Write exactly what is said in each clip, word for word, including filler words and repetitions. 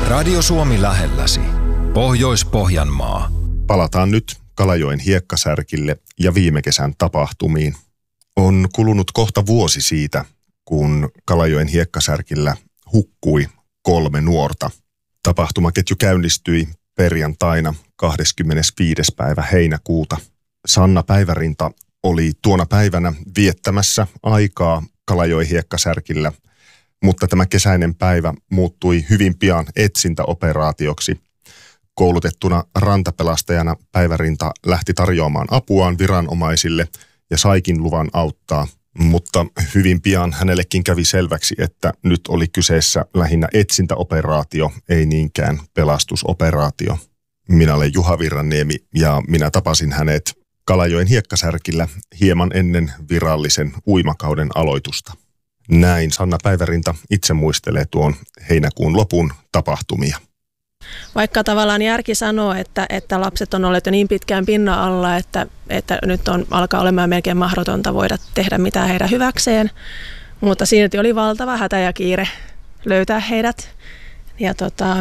Radio Suomi lähelläsi. Pohjois-Pohjanmaa. Palataan nyt Kalajoen hiekkasärkille ja viime kesän tapahtumiin. On kulunut kohta vuosi siitä, kun Kalajoen hiekkasärkillä hukkui kolme nuorta. Tapahtumaketju käynnistyi perjantaina kahdeskymmenesviides päivä heinäkuuta. Sanna Päivärinta oli tuona päivänä viettämässä aikaa Kalajoen hiekkasärkillä, mutta tämä kesäinen päivä muuttui hyvin pian etsintäoperaatioksi. Koulutettuna rantapelastajana Päivärinta lähti tarjoamaan apuaan viranomaisille ja saikin luvan auttaa, mutta hyvin pian hänellekin kävi selväksi, että nyt oli kyseessä lähinnä etsintäoperaatio, ei niinkään pelastusoperaatio. Minä olen Juha Virranniemi ja minä tapasin hänet Kalajoen hiekkasärkillä hieman ennen virallisen uimakauden aloitusta. Näin Sanna Päivärinta itse muistelee tuon heinäkuun lopun tapahtumia. Vaikka tavallaan järki sanoo, että, että lapset on olleet jo niin pitkään pinnan alla, että, että nyt on, alkaa olemaan melkein mahdotonta voida tehdä mitään heidän hyväkseen, mutta silti oli valtava hätä ja kiire löytää heidät. Ja tota,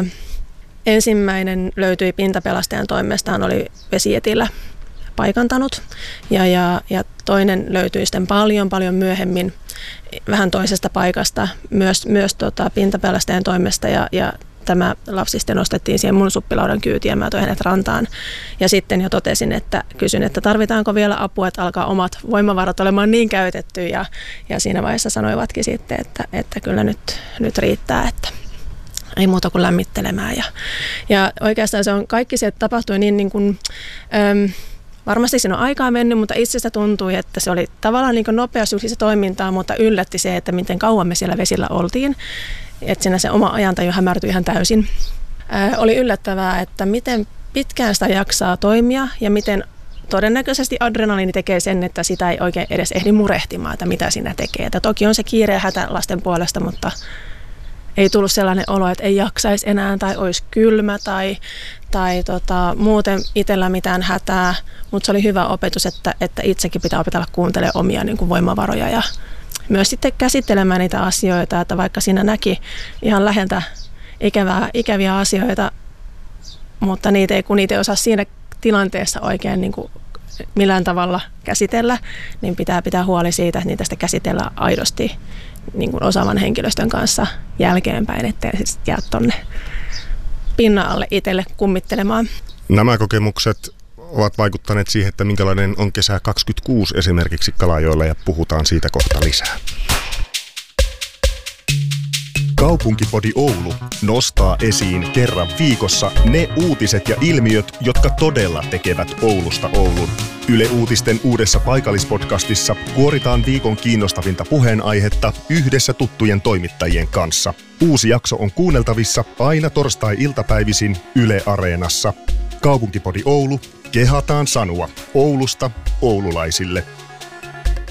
ensimmäinen löytyi pintapelastajan toimesta, hän oli vesietillä paikantanut ja, ja, ja toinen löytyi sitten paljon paljon myöhemmin vähän toisesta paikasta myös, myös tota, pintapelastajan toimesta ja, ja tämä lapsi sitten nostettiin siihen mun suppilaudan kyytiin ja mä toin hänet rantaan. Ja sitten jo totesin, että kysyn, että tarvitaanko vielä apua, että alkaa omat voimavarat olemaan niin käytetty. Ja, ja siinä vaiheessa sanoivatkin sitten, että, että kyllä nyt, nyt riittää, että ei muuta kuin lämmittelemään. Ja, ja oikeastaan se on, kaikki se tapahtui niin, niin kuin, äm, varmasti siinä on aikaa mennyt, mutta itsestä tuntui, että se oli tavallaan niin nopeasti se toimintaa, mutta yllätti se, että miten kauan me siellä vesillä oltiin. Että siinä se oma ajantaju hämärtyi ihan täysin. Ää, oli yllättävää, että miten pitkään sitä jaksaa toimia ja miten todennäköisesti adrenaliini tekee sen, että sitä ei oikein edes ehdi murehtimaan, että mitä siinä tekee. Että toki on se kiire ja hätä lasten puolesta, mutta ei tullut sellainen olo, että ei jaksaisi enää tai olisi kylmä tai, tai tota, muuten itsellä mitään hätää. Mutta se oli hyvä opetus, että, että itsekin pitää opetella kuuntelemaan omia niin kuin voimavaroja ja myös sitten käsittelemään niitä asioita, että vaikka siinä näki ihan läheltä ikävää, ikäviä asioita, mutta niitä ei, kun niitä ei osaa siinä tilanteessa oikein niin kuin millään tavalla käsitellä, niin pitää pitää huoli siitä, että niitä sitä käsitellään aidosti niin kuin osaavan henkilöstön kanssa jälkeenpäin, ettei siis jää tuonne pinnan alle itselle kummittelemaan. Nämä kokemukset ovat vaikuttaneet siihen, että minkälainen on kesä kaksikymmentäkuusi esimerkiksi Kalajoella, ja puhutaan siitä kohta lisää. Kaupunkipodi Oulu nostaa esiin kerran viikossa ne uutiset ja ilmiöt, jotka todella tekevät Oulusta Oulun. Yle Uutisten uudessa paikallispodcastissa kuoritaan viikon kiinnostavinta puheenaihetta yhdessä tuttujen toimittajien kanssa. Uusi jakso on kuunneltavissa aina torstai-iltapäivisin Yle Areenassa. Kaupunkipodi Oulu, kehataan sanoa Oulusta oululaisille.